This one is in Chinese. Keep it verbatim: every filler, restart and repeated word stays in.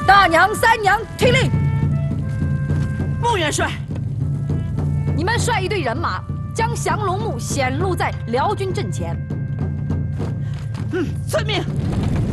大娘、三娘听令。 穆元帅， 你们率一队人马，将降龙木显露在辽军阵前。 嗯，遵命。